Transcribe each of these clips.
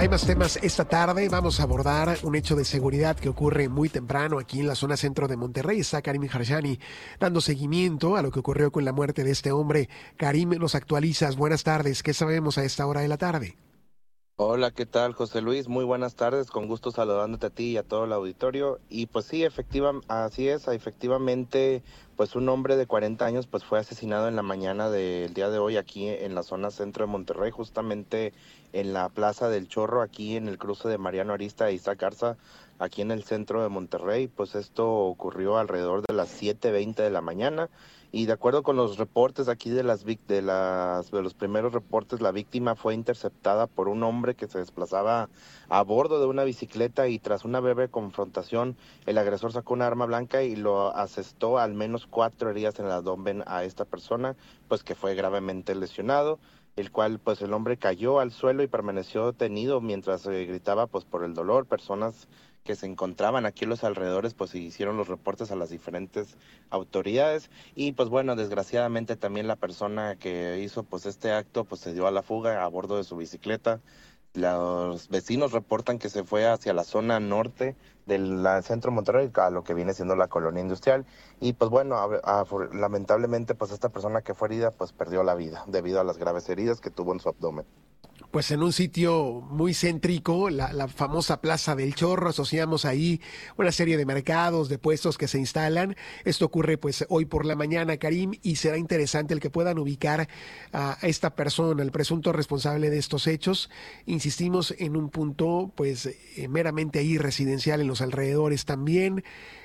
Hay más temas esta tarde. Vamos a abordar un hecho de seguridad que ocurre muy temprano aquí en la zona centro de Monterrey. Está Karim Harshani dando seguimiento a lo que ocurrió con la muerte de este hombre. Karim, nos actualizas. Buenas tardes. ¿Qué sabemos a esta hora de la tarde? Hola, ¿qué tal, José Luis? Muy buenas tardes, con gusto saludándote a ti y a todo el auditorio. Y pues sí, efectivamente, pues un hombre de 40 años pues fue asesinado en la mañana del día de hoy aquí en la zona centro de Monterrey, justamente en la Plaza del Chorro, aquí en el cruce de Mariano Arista e Isaac Garza, aquí en el centro de Monterrey. Pues esto ocurrió alrededor de las 7:20 de la mañana. Y de acuerdo con los reportes aquí de los primeros reportes, la víctima fue interceptada por un hombre que se desplazaba a bordo de una bicicleta y tras una breve confrontación, el agresor sacó una arma blanca y lo asestó al menos 4 heridas en el abdomen a esta persona, pues que fue gravemente lesionado, el cual pues el hombre cayó al suelo y permaneció detenido mientras gritaba pues por el dolor. Personas que se encontraban aquí en los alrededores pues hicieron los reportes a las diferentes autoridades y pues bueno, desgraciadamente también la persona que hizo pues este acto pues se dio a la fuga a bordo de su bicicleta. Los vecinos reportan que se fue hacia la zona norte del centro de Monterrey, a lo que viene siendo la colonia industrial, y pues bueno, lamentablemente pues esta persona que fue herida pues perdió la vida debido a las graves heridas que tuvo en su abdomen. Pues en un sitio muy céntrico, la famosa Plaza del Chorro, asociamos ahí una serie de mercados, de puestos que se instalan. Esto ocurre pues hoy por la mañana, Karim, y será interesante el que puedan ubicar a esta persona, el presunto responsable de estos hechos. Insistimos en un punto pues meramente ahí residencial en los alrededores también.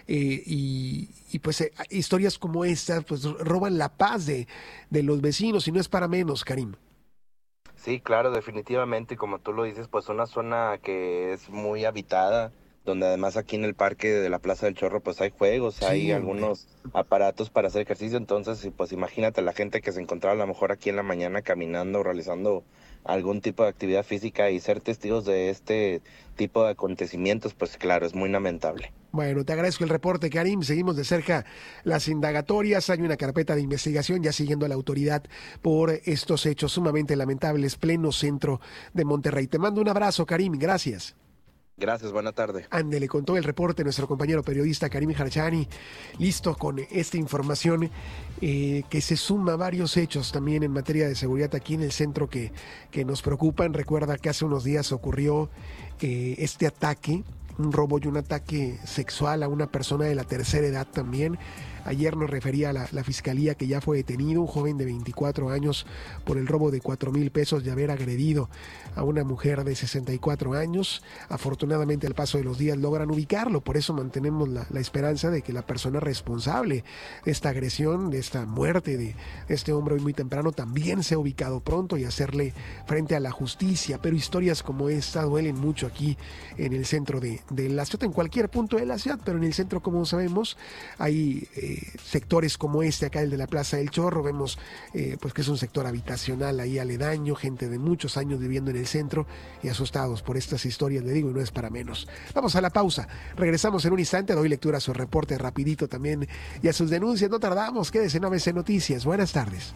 Y pues historias como estas pues roban la paz de los vecinos y no es para menos, Karim. Sí, claro, definitivamente, y como tú lo dices, pues una zona que es muy habitada, donde además aquí en el parque de la Plaza del Chorro pues hay juegos, hay algunos aparatos para hacer ejercicio, entonces pues imagínate la gente que se encontraba a lo mejor aquí en la mañana caminando o realizando algún tipo de actividad física y ser testigos de este tipo de acontecimientos, pues claro, es muy lamentable. Bueno, te agradezco el reporte, Karim. Seguimos de cerca las indagatorias. Hay una carpeta de investigación ya siguiendo a la autoridad por estos hechos sumamente lamentables, pleno centro de Monterrey. Te mando un abrazo, Karim. Gracias. Gracias, buena tarde. Ándele, con todo el reporte nuestro compañero periodista Karim Harshani, listo con esta información que se suma a varios hechos también en materia de seguridad aquí en el centro que nos preocupan. Recuerda que hace unos días ocurrió este ataque, un robo y un ataque sexual a una persona de la tercera edad también. Ayer nos refería a la fiscalía que ya fue detenido un joven de 24 años por el robo de 4,000 pesos de haber agredido a una mujer de 64 años. Afortunadamente al paso de los días logran ubicarlo, por eso mantenemos la esperanza de que la persona responsable de esta agresión, de esta muerte de este hombre hoy muy temprano, también sea ubicado pronto y hacerle frente a la justicia. Pero historias como esta duelen mucho aquí en el centro de la ciudad, en cualquier punto de la ciudad, pero en el centro, como sabemos, hay sectores como este acá, el de la Plaza del Chorro. Vemos pues que es un sector habitacional ahí aledaño, gente de muchos años viviendo en el centro y asustados por estas historias, le digo, y no es para menos. Vamos a la pausa, regresamos en un instante, doy lectura a su reporte rapidito también y a sus denuncias, no tardamos, quédese en ABC Noticias. Buenas tardes.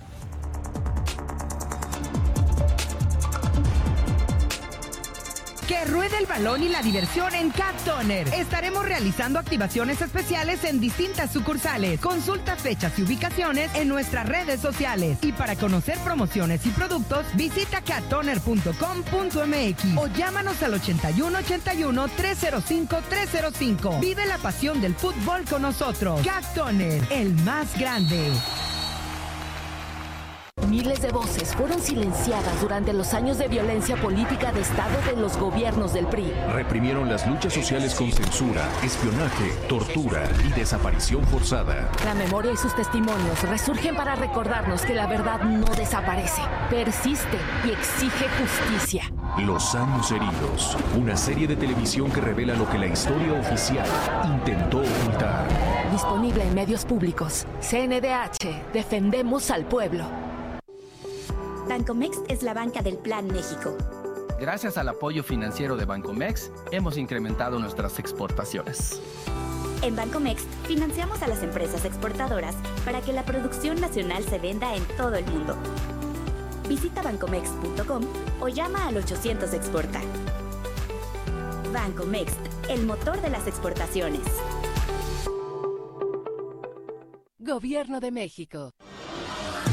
Que ruede el balón y la diversión en Cat Toner. Estaremos realizando activaciones especiales en distintas sucursales. Consulta fechas y ubicaciones en nuestras redes sociales. Y para conocer promociones y productos, visita cattoner.com.mx o llámanos al 8181-305-305. Vive la pasión del fútbol con nosotros. Cat Toner, el más grande. Miles de voces fueron silenciadas durante los años de violencia política de Estado de los gobiernos del PRI. Reprimieron las luchas sociales con censura, espionaje, tortura y desaparición forzada. La memoria y sus testimonios resurgen para recordarnos que la verdad no desaparece, persiste y exige justicia. Los años heridos, una serie de televisión que revela lo que la historia oficial intentó ocultar. Disponible en medios públicos. CNDH, defendemos al pueblo. Bancomext es la banca del Plan México. Gracias al apoyo financiero de Bancomext, hemos incrementado nuestras exportaciones. En Bancomext financiamos a las empresas exportadoras para que la producción nacional se venda en todo el mundo. Visita bancomext.com o llama al 800 Exporta. Bancomext, el motor de las exportaciones. Gobierno de México.